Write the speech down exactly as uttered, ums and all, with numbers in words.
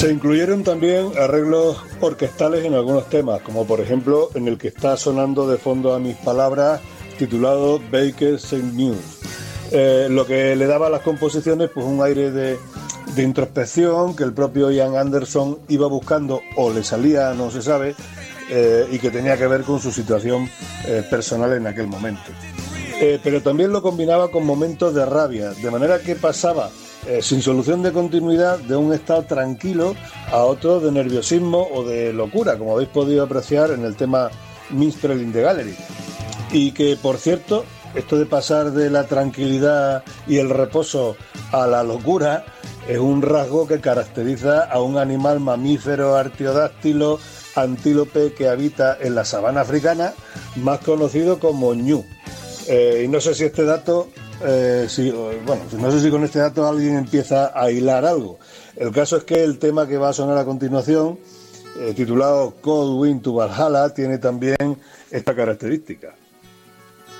Se incluyeron también arreglos orquestales en algunos temas, como por ejemplo en el que está sonando de fondo a mis palabras, titulado Baker Saint News, eh, lo que le daba a las composiciones pues un aire de, de introspección que el propio Ian Anderson iba buscando o le salía, no se sabe, eh, y que tenía que ver con su situación eh, personal en aquel momento. Eh, pero también lo combinaba con momentos de rabia, de manera que pasaba eh, sin solución de continuidad de un estado tranquilo a otro de nerviosismo o de locura, como habéis podido apreciar en el tema Minstrel in the Gallery. Y que, por cierto, esto de pasar de la tranquilidad y el reposo a la locura es un rasgo que caracteriza a un animal mamífero artiodáctilo antílope que habita en la sabana africana, más conocido como ñu. Eh, y no sé si este dato, eh, si, bueno, no sé si con este dato alguien empieza a hilar algo. El caso es que el tema que va a sonar a continuación, eh, titulado Cold Wind to Valhalla, tiene también esta característica.